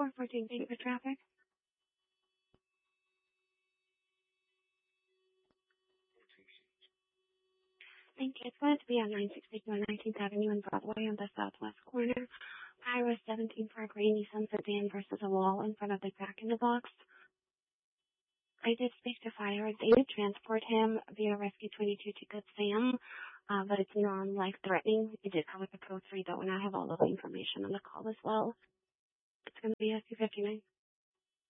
414, thank you for traffic. Thank you. It's going to be on 964 19th Avenue and Broadway on the southwest corner. Ira 17 Park Rainy Sunset Dan versus a wall in front of the Jack in the Box. I did speak to fire. They did transport him via Rescue 22 to Good Sam, but it's non-life threatening. It did come with a code 3 though, and I have all of the information on the call as well. It's going to be a 259.